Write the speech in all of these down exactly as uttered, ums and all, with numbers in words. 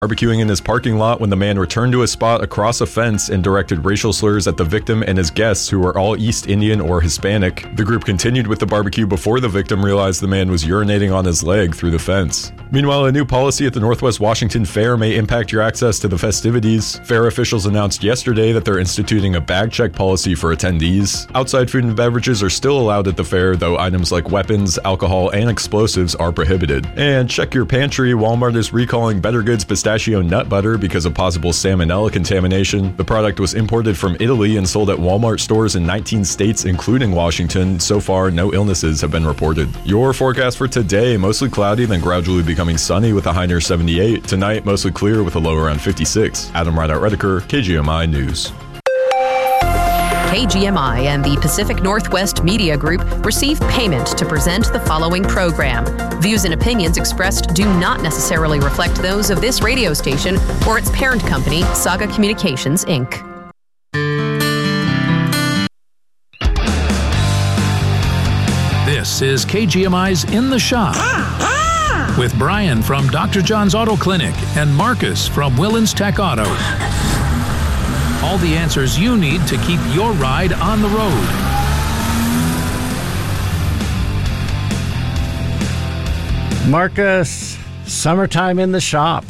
barbecuing in his parking lot when the man returned to his spot across a fence and directed racial slurs at the victim and his guests, who were all East Indian or Hispanic. The group continued with the barbecue before the victim realized the man was urinating on his leg through the fence. Meanwhile, a new policy at the Northwest Washington Fair may impact your access to the festivities. Fair officials announced yesterday that they're instituting a bag check policy for attendees. Outside food and beverages are still allowed at the fair, though items like weapons, alcohol, and explosives are prohibited. And check your pantry. Walmart is recalling Better Goods pistachio nut butter because of possible salmonella contamination. The product was imported from Italy and sold at Walmart stores in nineteen states, including Washington. So far, no illnesses have been reported. Your forecast for today: mostly cloudy, then gradually becoming sunny with a high near seventy-eight. Tonight, mostly clear with a low around fifty-six. Adam Rideout Redeker, K G M I News. K G M I and the Pacific Northwest Media Group receive payment to present the following program. Views and opinions expressed do not necessarily reflect those of this radio station or its parent company, Saga Communications, Incorporated. This is K G M I's In the Shop with Brian from Doctor John's Auto Clinic and Marcus from Willens Tech Auto. All the answers you need to keep your ride on the road. Marcus, summertime in the shop.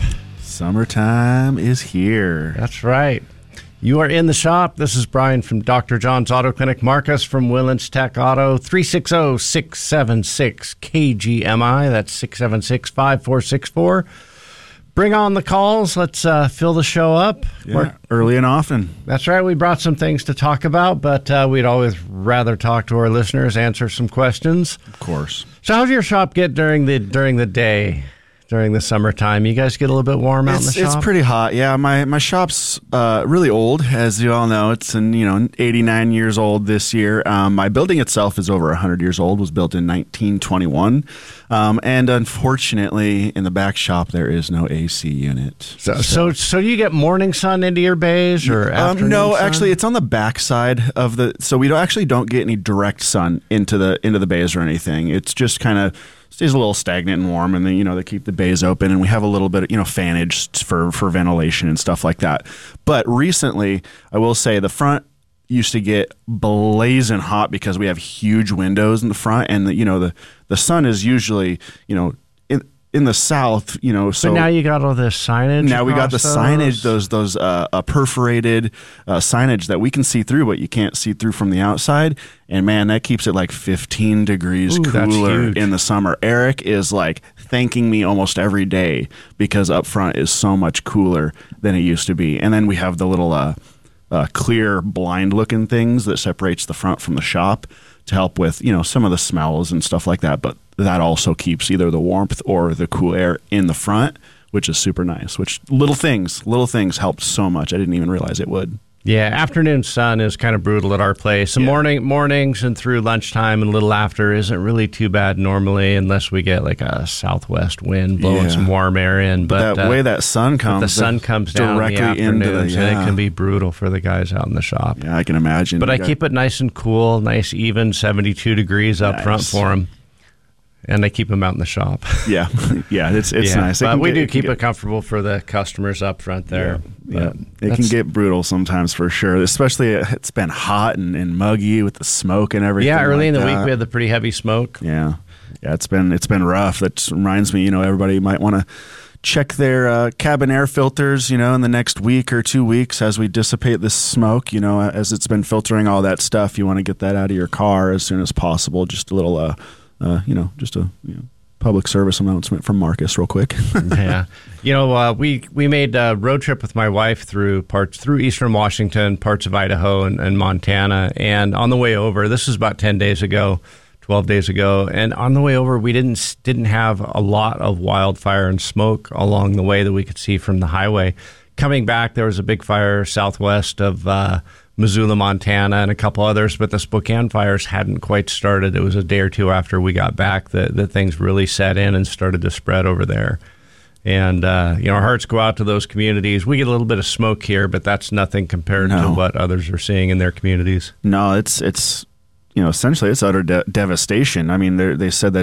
Summertime is here. That's right. You are in the shop. This is Brian from Doctor John's Auto Clinic. Marcus from Willens Tech Auto. three six zero, six seven six, K G M I. That's six seven six, five four six four. Bring on the calls. Let's uh, fill the show up. Yeah, We're, early and often. That's right. We brought some things to talk about, but uh, we'd always rather talk to our listeners, answer some questions. Of course. So how does your shop get during the during the day, during the summertime? You guys get a little bit warm out It's, in the shop? it's pretty hot. Yeah, my my shop's uh, really old, as you all know. It's in, you know eighty-nine years old this year. Um, my building itself is over one hundred years old. Was built in nineteen twenty-one, um, and unfortunately, in the back shop there is no A C unit. So, so, so you get morning sun into your bays or afternoon um, no, sun? actually, it's on the back side of the. So we don't, actually don't get any direct sun into the into the bays or anything. It's just kind of stays a little stagnant and warm, and then you know they keep the bays open, and we have a little bit of you know fanage for for ventilation and stuff like that. But recently, I will say the front used to get blazing hot because we have huge windows in the front, and the, you know the the sun is usually you know in in the south, you know. So but now you got all this signage. Now we got the across signage, those those uh, uh, perforated uh, signage that we can see through, but you can't see through from the outside. And man, that keeps it like fifteen degrees Ooh, that's cooler huge. in the summer. Eric is like thanking me almost every day because up front is so much cooler than it used to be. And then we have the little uh, uh, clear blind looking things that separates the front from the shop to help with you know some of the smells and stuff like that. But that also keeps either the warmth or the cool air in the front, which is super nice. Which little things, little things helped so much. I didn't even realize it would. Yeah, afternoon sun is kind of brutal at our place. The Yeah. morning mornings and through lunchtime and a little after isn't really too bad normally, unless we get like a southwest wind blowing Yeah. some warm air in. But, But that uh, way that sun comes, the sun comes down directly in the into the afternoons, and it yeah. can be brutal for the guys out in the shop. Yeah, I can imagine. But You I got- keep it nice and cool, nice even seventy-two degrees up Nice. front for them. And I keep them out in the shop. Yeah, yeah, it's it's yeah, nice. It but can we get- do it can keep get- it comfortable for the customers up front there. Yeah, But it can that's- get brutal sometimes for sure. Especially uh, it's been hot and, and muggy with the smoke and everything. Yeah, early like in the that. week we had the pretty heavy smoke. Yeah, yeah, it's been it's been rough. That reminds me, you know, everybody might want to check their uh, cabin air filters, you know, in the next week or two weeks as we dissipate this smoke. You know, as it's been filtering all that stuff, you want to get that out of your car as soon as possible. Just a little, uh, uh you know, just a you know, public service announcement from Marcus, real quick. Yeah, you know, uh, we we made a road trip with my wife through parts through eastern Washington, parts of Idaho, and, and Montana. And on the way over, this was about ten days ago, twelve days ago, and on the way over, we didn't didn't have a lot of wildfire and smoke along the way that we could see from the highway. Coming back, there was a big fire southwest of uh, Missoula, Montana, and a couple others, but the Spokane fires hadn't quite started. It was a day or two after we got back that, that things really set in and started to spread over there. And, uh, you know, our hearts go out to those communities. We get a little bit of smoke here, but that's nothing compared No. to what others are seeing in their communities. No, it's it's you know essentially it's utter de- devastation. I mean, they they said that's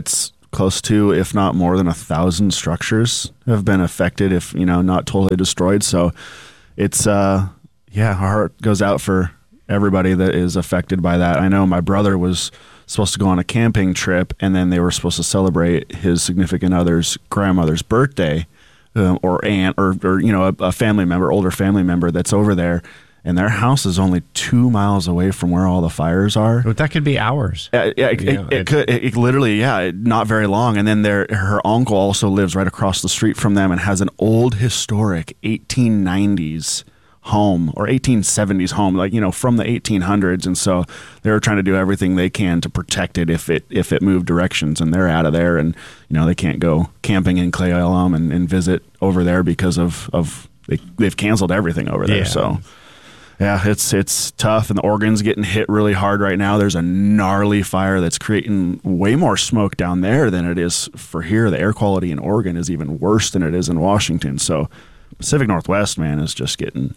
close to, if not more than a thousand structures have been affected, if, you know, not totally destroyed. So it's, uh, yeah, our heart goes out for everybody that is affected by that. I know my brother was supposed to go on a camping trip, and then they were supposed to celebrate his significant other's grandmother's birthday, um, or aunt, or, or you know, a, a family member, older family member that's over there. And their house is only two miles away from where all the fires are. But that could be hours. Uh, yeah, it, it, it could. It, it literally, yeah, it, not very long. And then their her uncle also lives right across the street from them and has an old historic eighteen nineties home or eighteen seventies home, like, you know, from the eighteen hundreds. And so they're trying to do everything they can to protect it if it if it moved directions, and they're out of there, and you know they can't go camping in Cle Elum and, and visit over there because of of they, they've canceled everything over there. Yeah. So. Yeah, it's it's tough, and the Oregon's getting hit really hard right now. There's a gnarly fire that's creating way more smoke down there than it is for here. The air quality in Oregon is even worse than it is in Washington. So Pacific Northwest, man, is just getting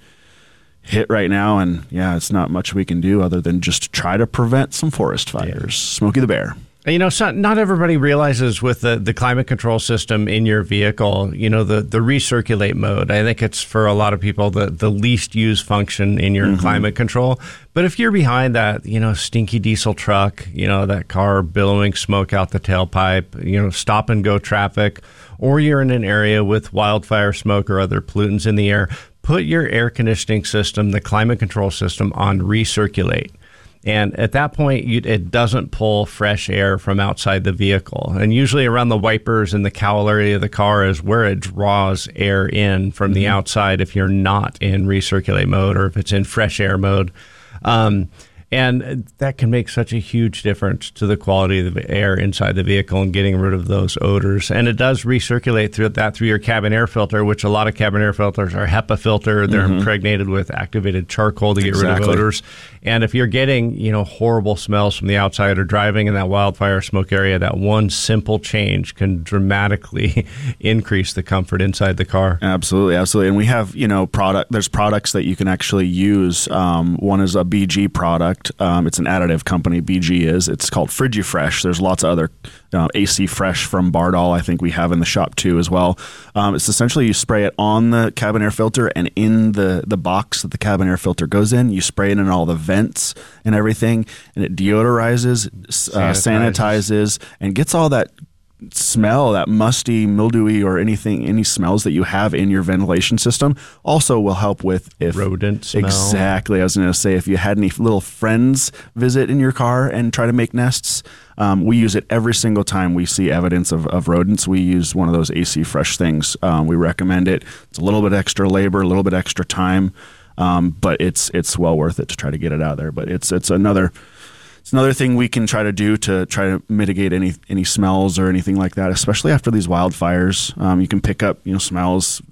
hit right now, and yeah, it's not much we can do other than just try to prevent some forest fires. Yeah. Smokey the Bear. You know, so not everybody realizes with the, the climate control system in your vehicle, you know, the, the recirculate mode. I think it's for a lot of people the, the least used function in your mm-hmm. climate control. But if you're behind that, you know, stinky diesel truck, you know, that car billowing smoke out the tailpipe, you know, stop and go traffic, or you're in an area with wildfire smoke or other pollutants in the air, put your air conditioning system, the climate control system, on recirculate. And at that point, you, it doesn't pull fresh air from outside the vehicle. And usually around the wipers and the cowl area of the car is where it draws air in from mm-hmm. the outside if you're not in recirculate mode or if it's in fresh air mode. Um, and that can make such a huge difference to the quality of the air inside the vehicle and getting rid of those odors. And it does recirculate through that through your cabin air filter, which a lot of cabin air filters are HEPA filter. They're mm-hmm. impregnated with activated charcoal to get exactly. rid of odors. And if you're getting, you know, horrible smells from the outside or driving in that wildfire smoke area, that one simple change can dramatically increase the comfort inside the car. Absolutely, absolutely. And we have, you know, product. There's products that you can actually use. Um, one is a B G product. Um, it's an additive company, B G is. It's called FrigiFresh. There's lots of other uh, A C Fresh from Bardol, I think we have in the shop too as well. Um, it's essentially you spray it on the cabin air filter, and in the, the box that the cabin air filter goes in, you spray it in all the vents and everything, and it deodorizes, uh, sanitizes, and gets all that smell, that musty, mildewy, or anything, any smells that you have in your ventilation system. Also will help with if rodent smell. Exactly. I was going to say, if you had any little friends visit in your car and try to make nests, um, we use it every single time we see evidence of, of rodents. We use one of those A C Fresh things. Um, we recommend it. It's a little bit extra labor, a little bit extra time, um, but it's it's well worth it to try to get it out there. But it's it's another. It's another thing we can try to do to try to mitigate any any smells or anything like that, especially after these wildfires. Um, you can pick up, you know, smells.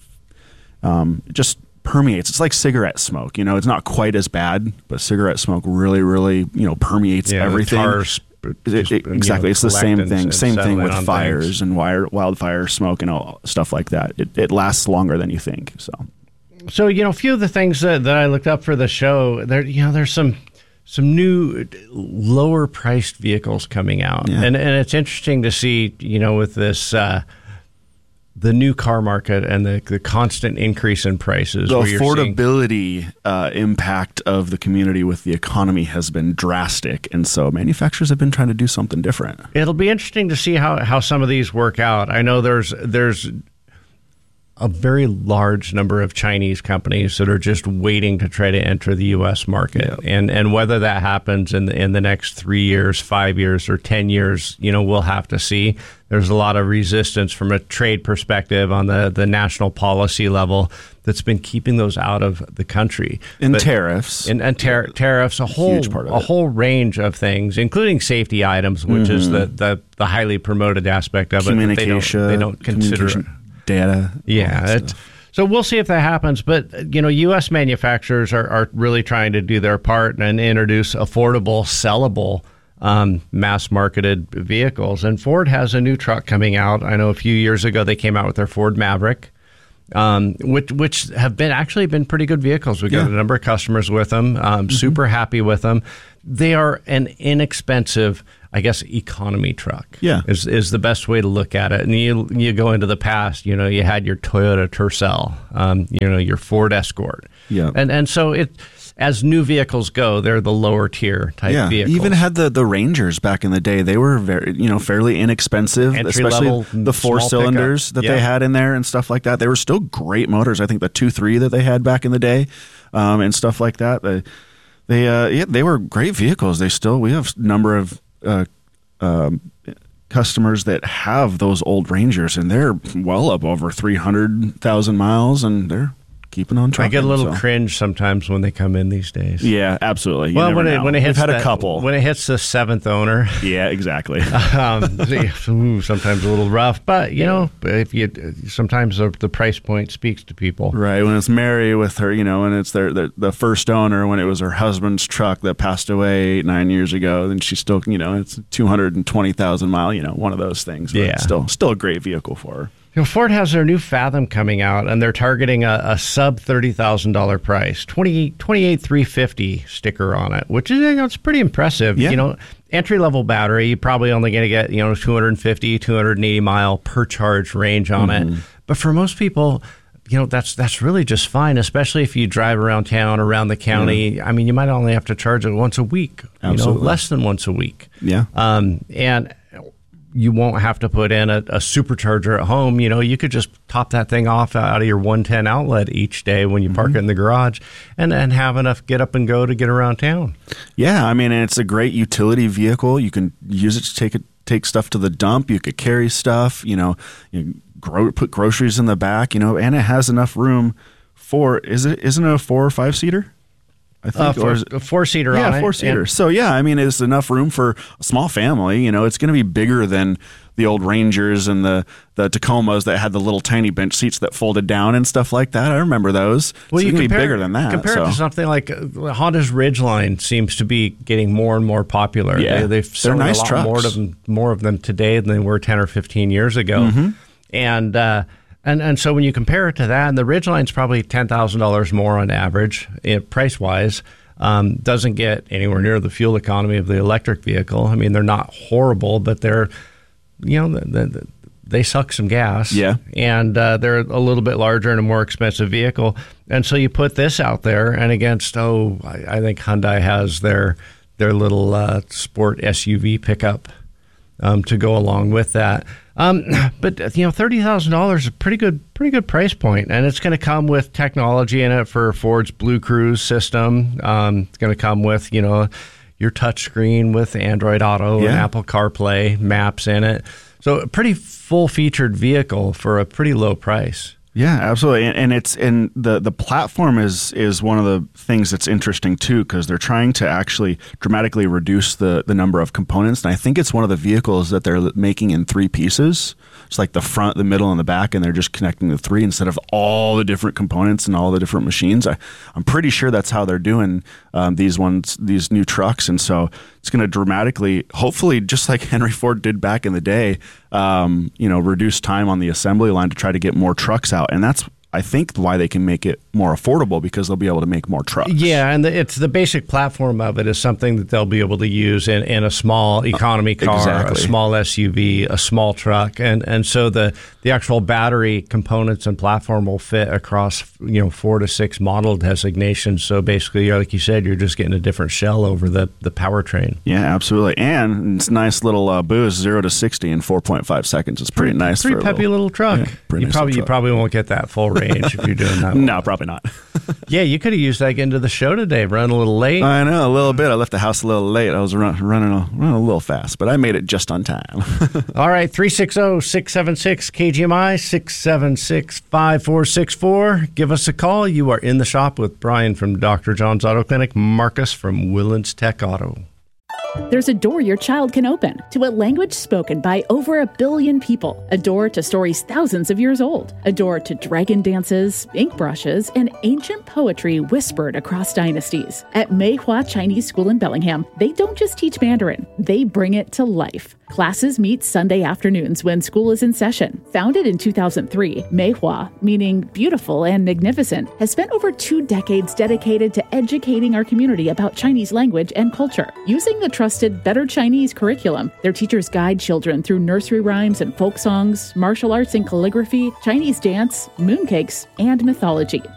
Um, it just permeates. It's like cigarette smoke. You know, it's not quite as bad, but cigarette smoke really, really, you know, permeates yeah, everything. Tars, it, it, exactly. You know, it's the same thing. And same thing with fires things. and wire, wildfire smoke and all stuff like that. It, it lasts longer than you think. So, so you know, a few of the things that, that I looked up for the show, there, you know, there's some. Some new lower priced vehicles coming out. Yeah. And and it's interesting to see, you know, with this, uh, the new car market and the, the constant increase in prices. The affordability seeing- uh, impact of the community with the economy has been drastic. And so manufacturers have been trying to do something different. It'll be interesting to see how, how some of these work out. I know there's there's a very large number of Chinese companies that are just waiting to try to enter the U S market. Yeah. And and whether that happens in the, in the next three years, five years, or ten years, you know, we'll have to see. There's a lot of resistance from a trade perspective on the, the national policy level that's been keeping those out of the country. And but, tariffs. And, and tar- tariffs, a whole huge part of a it. whole range of things, including safety items, which mm-hmm. is the, the, the highly promoted aspect of it. Communication. They don't, they don't consider data. Yeah. It, so we'll see if that happens. But, you know, U S manufacturers are, are really trying to do their part and introduce affordable, sellable, um, mass-marketed vehicles. And Ford has a new truck coming out. I know a few years ago they came out with their Ford Maverick. um, which which have been actually been pretty good vehicles. We've got Yeah. a number of customers with them, um, mm-hmm. super happy with them. They are an inexpensive, I guess, economy truck. Yeah. is is the best way to look at it. And you you go into the past, you know, you had your Toyota Tercel, um, you know, your Ford Escort. Yeah. And and so it, as new vehicles go, they're the lower tier type yeah. vehicles. Even had the, the Rangers back in the day. They were very, you know, fairly inexpensive, Entry especially level, the four small cylinders pickup. that Yeah. they had in there and stuff like that. They were still great motors. I think the two three that they had back in the day, um, and stuff like that. They, they uh, yeah, they were great vehicles. They still, we have a number of uh, um, customers that have those old Rangers, and they're well up over three hundred thousand miles, and they're keeping on trucking. I get a little so. cringe sometimes when they come in these days. Yeah, absolutely. You well, never when it, know. when it hits We've had that- a couple. when it hits the seventh owner, Yeah, exactly. um, ooh, sometimes a little rough. But you know, if you sometimes the, the price point speaks to people. Right, when it's Mary with her, you know, and it's their, their the first owner, when it was her husband's truck that passed away eight, nine years ago, then she's still, you know, it's two hundred twenty thousand mile, you know, one of those things. But Yeah. still, still a great vehicle for her. You know, Ford has their new Fathom coming out, and they're targeting a, a sub thirty thousand dollar price, twenty twenty eight three fifty sticker on it, which is, you know, it's pretty impressive. Yeah. You know, entry level battery, you're probably only going to get, you know, two hundred fifty, two hundred eighty mile per charge range on Mm-hmm. it. But for most people, you know, that's that's really just fine, especially if you drive around town, around the county. Yeah. I mean, you might only have to charge it once a week, Absolutely. you know, less than once a week. Yeah. Um, and you won't have to put in a, a supercharger at home. You know, you could just top that thing off out of your one ten outlet each day when you park mm-hmm. it in the garage, and, and have enough get up and go to get around town. Yeah, I mean, it's a great utility vehicle. You can use it to take it, take stuff to the dump. You could carry stuff, you know, you grow, put groceries in the back, you know, and it has enough room for, is it, isn't it a four or five seater? I think, uh, four, or is it, a four seater yeah, on it. four seater. And, so yeah, I mean, it's enough room for a small family. You know, it's going to be bigger than the old Rangers and the the Tacomas that had the little tiny bench seats that folded down and stuff like that. I remember those. Well, so you it's going to compare, be bigger than that. Compare so. it to something like uh, Honda's Ridgeline seems to be getting more and more popular. Yeah, they, they've sold nice a lot trucks. more of them, more of them today than they were ten or fifteen years ago, mm-hmm. and. Uh, And and so when you compare it to that, and the Ridgeline's probably ten thousand dollars more on average, eh, price-wise, um, doesn't get anywhere near the fuel economy of the electric vehicle. I mean, they're not horrible, but they're, you know, the, the, they suck some gas. Yeah. And uh, they're a little bit larger and a more expensive vehicle. And so you put this out there, and against, oh, I, I think Hyundai has their, their little uh, sport S U V pickup um, to go along with that. Um, but you know, thirty thousand dollars is a pretty good, pretty good price point, and it's going to come with technology in it for Ford's Blue Cruise system. Um, it's going to come with, you know, your touch screen with Android Auto Yeah. and Apple CarPlay, maps in it. So a pretty full-featured vehicle for a pretty low price. Yeah, absolutely, and, and it's and the the platform is is one of the things that's interesting too, because they're trying to actually dramatically reduce the the number of components, and I think it's one of the vehicles that they're making in three pieces. It's like the front, the middle, and the back, and they're just connecting the three instead of all the different components and all the different machines. I, I'm pretty sure that's how they're doing um, these ones, these new trucks, and so it's going to dramatically, hopefully, just like Henry Ford did back in the day, um, you know, reduce time on the assembly line to try to get more trucks out, and that's, I think, why they can make it more affordable, because they'll be able to make more trucks. Yeah, and the, it's the basic platform of it is something that they'll be able to use in, in a small economy car, exactly. a small S U V, a small truck, and and so the the actual battery components and platform will fit across, you know, four to six model designations. So basically, like you said, you're just getting a different shell over the the powertrain. Yeah, absolutely, and it's a nice little uh, boost, zero to sixty in four point five seconds. It's pretty, pretty nice. Pretty for a peppy little, little truck. Yeah, pretty you nice probably little you truck. probably won't get that full range if you're doing that. No, probably not. Yeah, you could have used that into the show today. Run a little late. I know, a little bit. I left the house a little late. I was run, running, a, running a little fast, but I made it just on time. All right, three six zero, six seven six, K G M I, six seven six, five four six four. Give us a call. You are in the shop with Brian from Doctor John's Auto Clinic, Marcus from Willens Tech Auto. There's a door your child can open to a language spoken by over a billion people, a door to stories thousands of years old, a door to dragon dances, ink brushes, and ancient poetry whispered across dynasties. At Meihua Chinese School in Bellingham, they don't just teach Mandarin, they bring it to life. Classes meet Sunday afternoons when school is in session. Founded in two thousand three, Meihua, meaning beautiful and magnificent, has spent over two decades dedicated to educating our community about Chinese language and culture. Using the trusted Better Chinese curriculum, their teachers guide children through nursery rhymes and folk songs, martial arts and calligraphy, Chinese dance, mooncakes, and mythology.